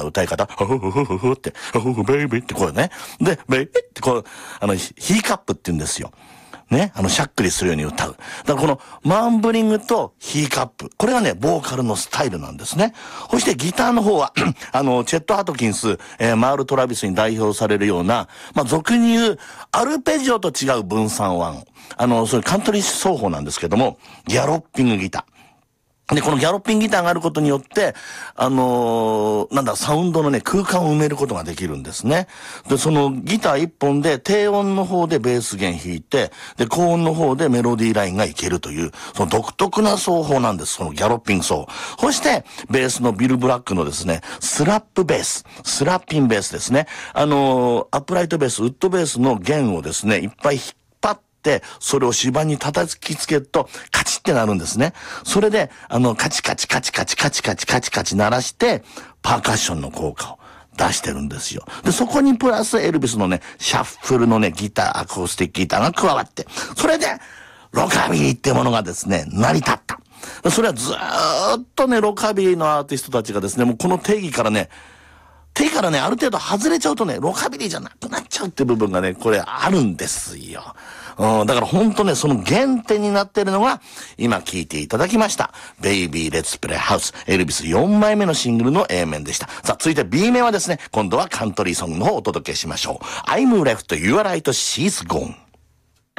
歌い方、ほほほほほって、ほほほベイビーってこうね。で、ベイビーってこう、ヒーカップって言うんですよ。ね、しゃっくりするように歌う。だからこのマンブリングとヒーカップ。これがね、ボーカルのスタイルなんですね。そしてギターの方は、チェット・ハトキンス、マール・トラビスに代表されるような、俗に言う、アルペジオと違う分散音。そういうカントリー奏法なんですけども、ギャロッピングギター。で、このギャロッピングギターがあることによって、サウンドのね、空間を埋めることができるんですね。で、そのギター一本で、低音の方でベース弦弾いて、で、高音の方でメロディーラインがいけるという、その独特な奏法なんです。そのギャロッピング奏。そして、ベースのビル・ブラックのですね、スラップベース、スラッピンベースですね。アップライトベース、ウッドベースの弦をですね、いっぱい引っ張って、それを指板に叩きつけると、カチってなるんですね。それで、カチカチカチカチカチカチカチカチ鳴らして、パーカッションの効果を出してるんですよ。で、そこにプラスエルビスのね、シャッフルのね、ギター、アコースティックギターが加わって、それで、ロカビリーってものがですね、成り立った。それはずーっとね、ロカビリーのアーティストたちがですね、もうこの定義からね、ある程度外れちゃうとね、ロカビリーじゃなくなっちゃうって部分がね、これあるんですよ。だからほんとね、その原点になっているのが、今聴いていただきました。Baby Let's Play House。エルビス4枚目のシングルの A 面でした。さあ、続いて B 面はですね、今度はカントリーソングの方をお届けしましょう。I'm left, you are right, she's gone。